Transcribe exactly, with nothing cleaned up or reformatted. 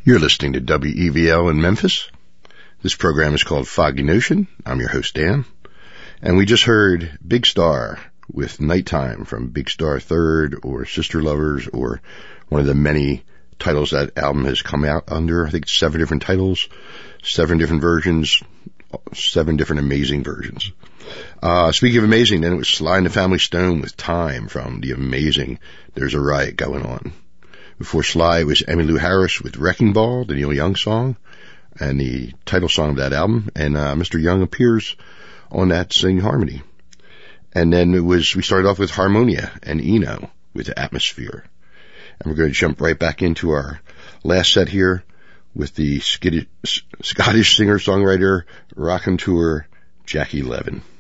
You're listening to W E V L in Memphis. This program is called Foggy Notion. I'm your host, Dan. And we just heard Big Star with Nighttime from Big Star Third or Sister Lovers, or one of the many titles that album has come out under. I think it's seven different titles, seven different versions, seven different amazing versions. Uh, speaking of amazing, then it was Sly and the Family Stone with Time from the amazing There's a Riot Going On. Before Sly, it was Emmylou Harris with Wrecking Ball, the Neil Young song, and the title song of that album. And uh, Mister Young appears on that singing harmony. And then it was, we started off with Harmonia and Eno with Atmosphere. And we're going to jump right back into our last set here with the Scottish singer-songwriter, raconteur, Jackie Levin.